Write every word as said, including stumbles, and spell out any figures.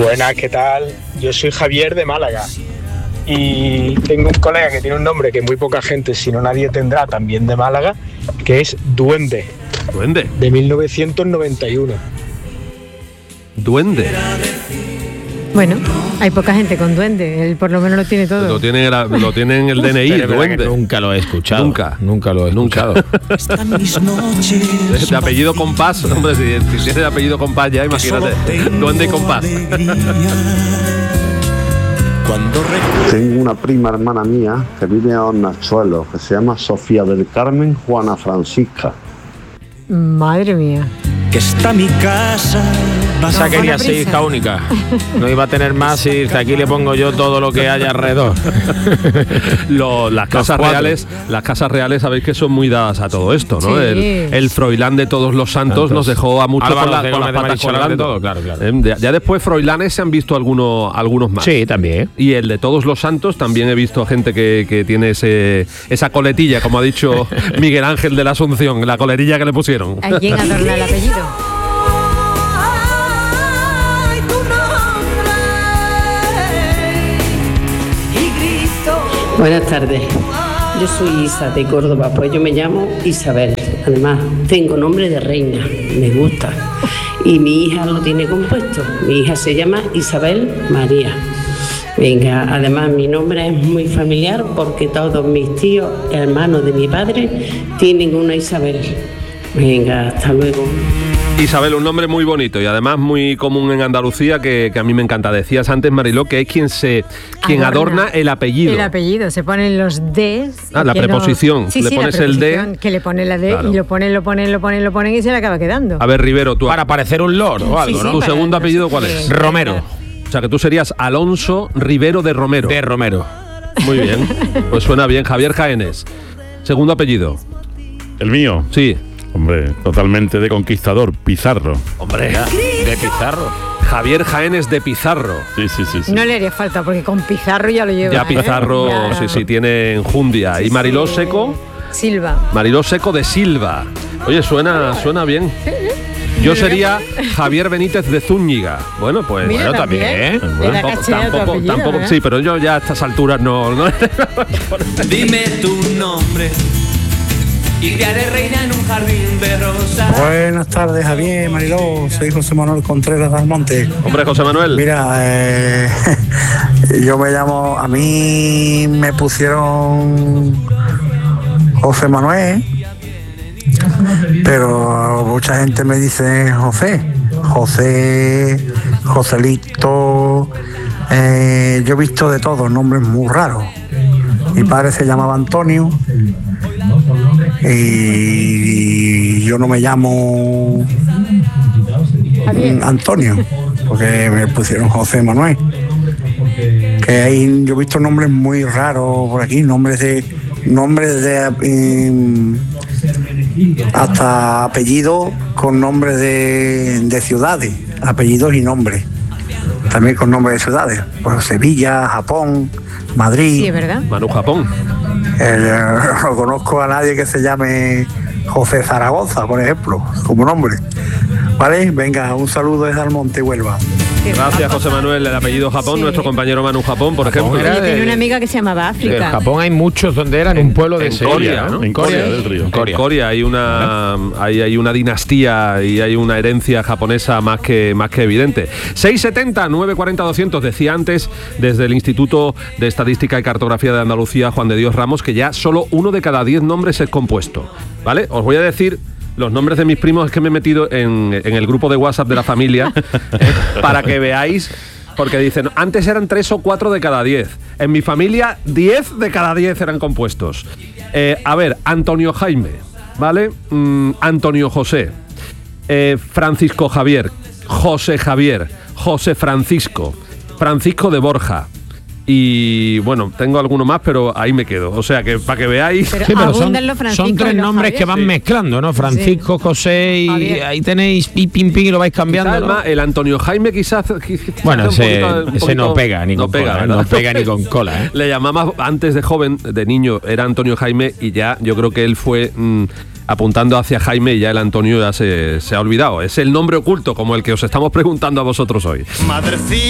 Buenas, ¿qué tal? Yo soy Javier de Málaga y tengo un colega que tiene un nombre que muy poca gente, si no nadie tendrá, también de Málaga, que es Duende. ¿Duende? De mil novecientos noventa y uno. ¿Duende? Bueno, hay poca gente con duende, él por lo menos lo tiene todo. Lo tiene, lo tiene en el D N I, Pero duende. Nunca lo he escuchado. Nunca. Nunca lo he escuchado. De apellido Compás, hombre, si, si tiene de apellido Compás ya, imagínate. Duende y Compás. Tengo una prima hermana mía que vive a Hornachuelos, que se llama Sofía del Carmen Juana Francisca. Madre mía. Que está mi casa. Esa quería ser hija única. No iba a tener más y aquí le pongo yo todo lo que haya alrededor. Lo, las casas reales, las casas reales sabéis que son muy dadas a todo esto, ¿no? Sí. El, el Froilán de todos los santos, santos. nos dejó a muchos con, la, con las patas colgando. Todo, claro, claro. Eh, ya, ya después Froilanes se han visto algunos, algunos más. Sí, también. Y el de todos los santos también he visto gente que, que tiene ese, esa coletilla, como ha dicho Miguel Ángel de la Asunción, la coletilla que le pusieron. ¿A quién adorna el apellido? Buenas tardes, yo soy Isa de Córdoba, pues yo me llamo Isabel, además tengo nombre de reina, me gusta, y mi hija lo tiene compuesto, mi hija se llama Isabel María. Venga, además mi nombre es muy familiar porque todos mis tíos, hermanos de mi padre, tienen una Isabel. Venga, hasta luego. Isabel, un nombre muy bonito y además muy común en Andalucía que, que a mí me encanta. Decías antes, Mariló, que es quien se quien adorna, adorna el apellido. El apellido, se ponen los Ds. Ah, la preposición. No... Sí, le sí, pones el D. Que le pone la D, claro. Y lo ponen, lo ponen, lo ponen, lo ponen y se le acaba quedando. A ver, Rivero, tú. Para parecer un lord o algo, sí, ¿no? sí, ¿Tu segundo apellido cuál es? Romero. O sea, que tú serías Alonso Rivero de Romero. De Romero. Muy bien. Pues suena bien. Javier Jaénes. Segundo apellido. ¿El mío? Sí. Hombre, totalmente de conquistador, Pizarro. Hombre, de Pizarro. Javier Jaénes de Pizarro. Sí, sí, sí, sí. No le haría falta porque con Pizarro ya lo lleva. Ya Pizarro, ¿eh? Ya. sí, sí, tiene enjundia. Sí, y Mariló sí. Seco. Silva. Mariló Seco de Silva. Oye, suena, suena bien. Yo sería Javier Benítez de Zúñiga. Bueno, pues Mira, bueno, también. también. también. Bueno, tampoco, tampoco, apellido, tampoco ¿eh? sí, pero yo ya a estas alturas no. no. Dime tu nombre y te haré reina en un jardín de rosas. Buenas tardes, Javier, Mariló, soy José Manuel Contreras del Monte. Hombre, José Manuel. Mira, eh, yo me llamo, a mí me pusieron José Manuel, pero mucha gente me dice José, José, Joselito, eh, yo he visto de todo, nombres muy raros. Mi padre se llamaba Antonio y yo no me llamo Antonio porque me pusieron José Manuel. Que hay, yo he visto nombres muy raros por aquí, nombres de nombres de eh, hasta apellidos con nombres de, de ciudades, apellidos y nombres. También con nombres de ciudades, pues Sevilla, Japón, Madrid. Sí, es verdad. Manu Japón. El, no conozco a nadie que se llame José Zaragoza, por ejemplo, como nombre. ¿Vale? Venga, un saludo desde Almonte, Huelva. Gracias, José Manuel. El apellido Japón, sí. Nuestro compañero Manu Japón, por ejemplo. Yo tenía una amiga que se llamaba África. En Japón hay muchos donde era en un pueblo de en Sevilla, Corea, ¿no? En Corea del Río. En Corea, Corea hay una hay, hay una dinastía y hay una herencia japonesa más que más que evidente. seiscientos setenta, novecientos cuarenta, doscientos, decía antes desde el Instituto de Estadística y Cartografía de Andalucía, Juan de Dios Ramos, que ya solo uno de cada diez nombres es compuesto. ¿Vale? Os voy a decir los nombres de mis primos, es que me he metido en, en el grupo de WhatsApp de la familia eh, para que veáis, porque dicen, antes eran tres o cuatro de cada diez. En mi familia, diez de cada diez eran compuestos. Eh, a ver, Antonio Jaime, ¿vale? Mm, Antonio José, eh, Francisco Javier, José Javier, José Francisco, Francisco de Borja. Y bueno, tengo alguno más, pero ahí me quedo. O sea que para que veáis. Pero sí, pero son, son tres nombres Javier. que van sí. mezclando, ¿no? Francisco, sí. José y Javier. Ahí tenéis pi, pim, pim y lo vais cambiando. ¿no? Además, el Antonio Jaime quizás. quizás bueno, ese, poquito, ese poquito, no pega ni no con pega, cola, no pega ni con cola. ¿eh? Le llamaba antes de joven, de niño, era Antonio Jaime y ya yo creo que él fue mmm, apuntando hacia Jaime y ya el Antonio ya se, se ha olvidado. Es el nombre oculto, como el que os estamos preguntando a vosotros hoy. Madrecita.